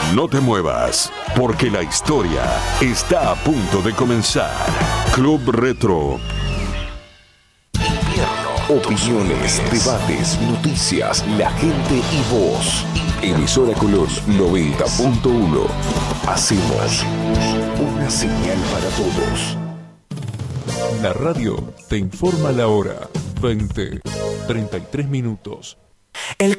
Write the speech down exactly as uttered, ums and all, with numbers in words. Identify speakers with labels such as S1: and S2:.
S1: No te muevas, porque la historia está a punto de comenzar. Club Retro.
S2: Opiniones, debates, noticias, la gente y voz. Emisora Color noventa punto uno. Hacemos una señal para todos.
S3: La radio te informa la hora. veinte, treinta y tres minutos.
S4: El